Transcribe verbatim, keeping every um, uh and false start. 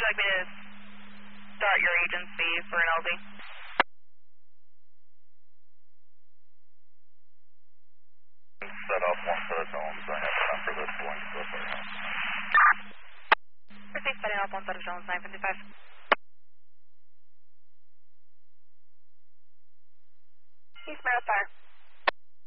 like me to start your agency for an L Z? Set up one set of zones. I have time for this one. So far. Proceed setting up one set of zones, nine fifty-five. East Meadow Fire.